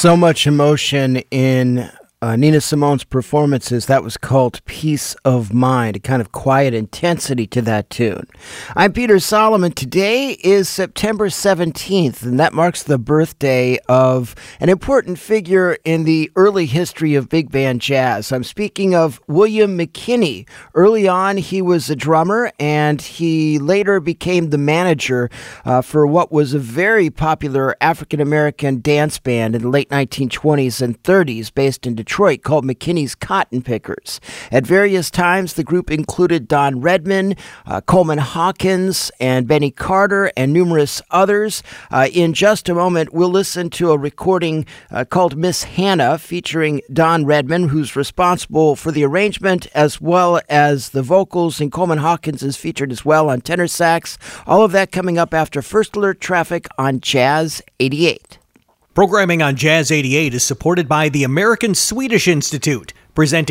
So much emotion in Nina Simone's performances. That was called Peace of Mind, a kind of quiet intensity to that tune. I'm Peter Solomon. Today is September 17th, and that marks the birthday of an important figure in the early history of big band jazz. I'm speaking of William McKinney. Early on, he was a drummer, and he later became the manager for what was a very popular African-American dance band in the late 1920s and 30s based in Detroit called McKinney's Cotton Pickers. At various times, the group included Don Redman, Coleman Hawkins, and Benny Carter, and numerous others. In just a moment, we'll listen to a recording called Miss Hannah featuring Don Redman, who's responsible for the arrangement as well as the vocals, and Coleman Hawkins is featured as well on tenor sax. All of that coming up after First Alert Traffic on Jazz 88. Programming on Jazz 88 is supported by the American Swedish Institute, presenting